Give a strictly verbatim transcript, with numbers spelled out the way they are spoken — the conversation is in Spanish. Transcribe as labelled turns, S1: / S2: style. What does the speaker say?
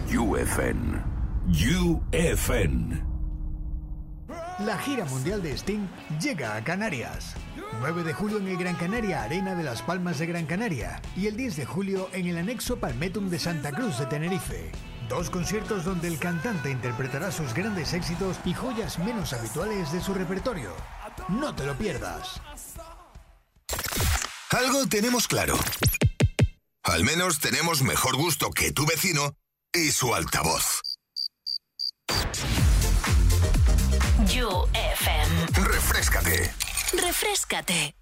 S1: U F N. U F N.
S2: La gira mundial de Sting llega a Canarias. nueve de julio en el Gran Canaria Arena de Las Palmas de Gran Canaria y el diez de julio en el anexo Palmetum de Santa Cruz de Tenerife. Dos conciertos donde el cantante interpretará sus grandes éxitos y joyas menos habituales de su repertorio. No te lo pierdas.
S3: Algo tenemos claro. Al menos tenemos mejor gusto que tu vecino y su altavoz.
S4: U F M.
S3: Refréscate.
S4: Refréscate.